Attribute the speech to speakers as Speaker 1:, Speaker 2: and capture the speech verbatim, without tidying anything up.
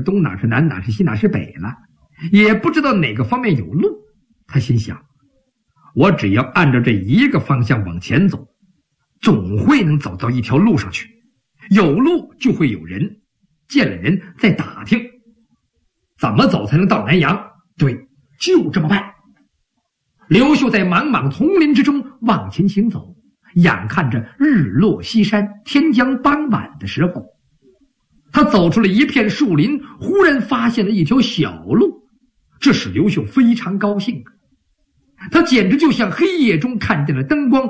Speaker 1: 东，哪是南，哪是西，哪是北了，也不知道哪个方面有路。他心想，我只要按照这一个方向往前走，总会能走到一条路上去，有路就会有人，见了人再打听怎么走才能到南阳。对，就这么办。刘秀在茫茫丛林之中往前行走，眼看着日落西山，天将傍晚的时候，他走出了一片树林，忽然发现了一条小路，这使刘秀非常高兴。他简直就像黑夜中看见了灯光，